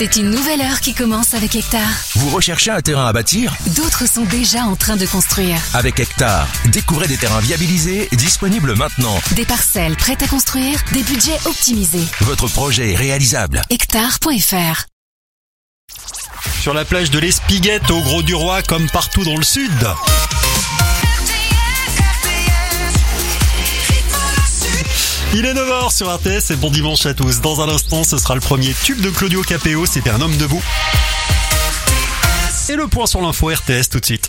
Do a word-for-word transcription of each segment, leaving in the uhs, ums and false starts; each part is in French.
C'est une nouvelle heure qui commence avec Hectare. Vous recherchez un terrain à bâtir ? D'autres sont déjà en train de construire. Avec Hectare, découvrez des terrains viabilisés, disponibles maintenant. Des parcelles prêtes à construire, des budgets optimisés. Votre projet est réalisable. Hectare point F R. Sur la plage de l'Espiguette, au Gros du Roi, comme partout dans le sud. Il est neuf heures sur R T S et bon dimanche à tous. Dans un instant, ce sera le premier tube de Claudio Capéo, c'était un homme debout. Et le point sur l'info R T S tout de suite.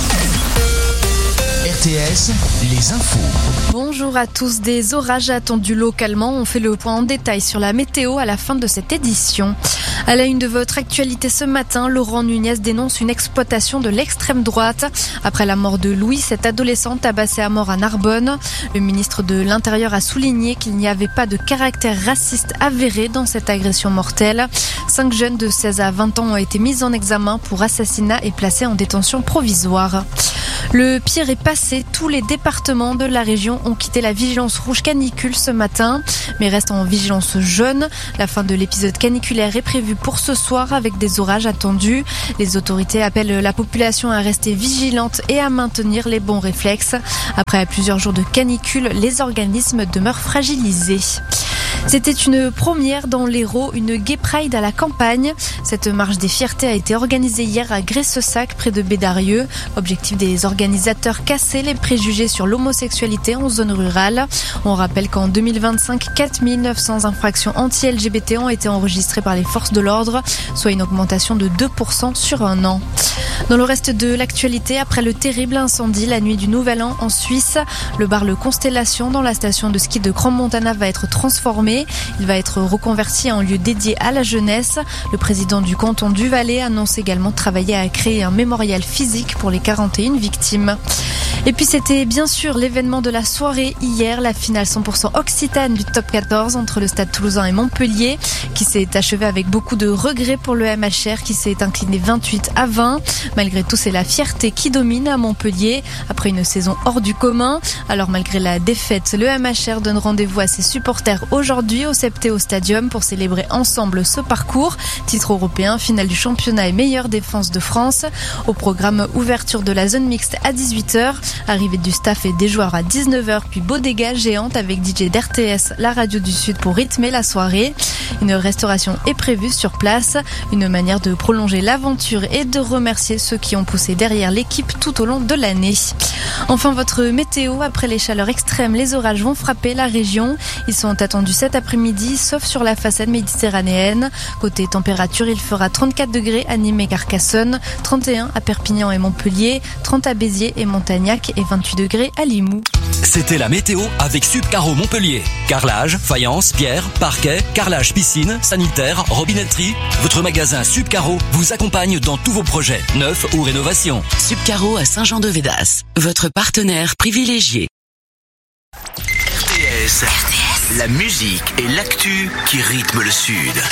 R T S, les infos. Bonjour à tous. Des orages attendus localement. On fait le point en détail sur la météo à la fin de cette édition. À la une de votre actualité ce matin, Laurent Nunez dénonce une exploitation de l'extrême droite. Après la mort de Louis, cette adolescente tabassée à mort à Narbonne. Le ministre de l'Intérieur a souligné qu'il n'y avait pas de caractère raciste avéré dans cette agression mortelle. Cinq jeunes de seize à vingt ans ont été mis en examen pour assassinat et placés en détention provisoire. Le pire est passé. Tous les départements de la région ont quitté la vigilance rouge canicule ce matin, mais restent en vigilance jaune. La fin de l'épisode caniculaire est prévue pour ce soir avec des orages attendus. Les autorités appellent la population à rester vigilante et à maintenir les bons réflexes. Après plusieurs jours de canicule, les organismes demeurent fragilisés. C'était une première dans l'Hérault, une Gay Pride à la campagne. Cette marche des fiertés a été organisée hier à Gressessac, près de Bédarieux. Objectif des organisateurs, casser les préjugés sur l'homosexualité en zone rurale. On rappelle qu'en deux mille vingt-cinq, quatre mille neuf cents infractions anti-L G B T ont été enregistrées par les forces de l'ordre, soit une augmentation de deux pour cent sur un an. Dans le reste de l'actualité, après le terrible incendie la nuit du Nouvel An en Suisse, le bar Le Constellation dans la station de ski de Crans-Montana va être transformé. Il va être reconverti en lieu dédié à la jeunesse. Le président du canton du Valais annonce également travailler à créer un mémorial physique pour les quarante et une victimes. Et puis c'était bien sûr l'événement de la soirée hier, la finale cent pour cent occitane du top quatorze entre le Stade Toulousain et Montpellier, qui s'est achevée avec beaucoup de regrets pour le M H R qui s'est incliné vingt-huit à vingt. Malgré tout, c'est la fierté qui domine à Montpellier après une saison hors du commun. Alors malgré la défaite, le M H R donne rendez-vous à ses supporters aujourd'hui au Septéo Stadium pour célébrer ensemble ce parcours. Titre européen, finale du championnat et meilleure défense de France. Au programme, ouverture de la zone mixte à dix-huit heures. Arrivée du staff et des joueurs à dix-neuf heures, puis Bodega géante avec D J d'R T S, la radio du Sud pour rythmer la soirée. Une restauration est prévue sur place, une manière de prolonger l'aventure et de remercier ceux qui ont poussé derrière l'équipe tout au long de l'année. Enfin, votre météo, après les chaleurs extrêmes, les orages vont frapper la région. Ils sont attendus cet après-midi, sauf sur la façade méditerranéenne. Côté température, il fera trente-quatre degrés à Nîmes et Carcassonne, trente et un à Perpignan et Montpellier, trente à Béziers et Montagnac et vingt-huit degrés à Limoux. C'était la météo avec Subcaro Montpellier. Carrelage, faïence, pierre, parquet, carrelage piscine, sanitaire, robinetterie. Votre magasin Subcaro vous accompagne dans tous vos projets, neufs ou rénovations. Subcaro à Saint-Jean-de-Védas, votre partenaire privilégié. R T S, la musique et l'actu qui rythment le Sud.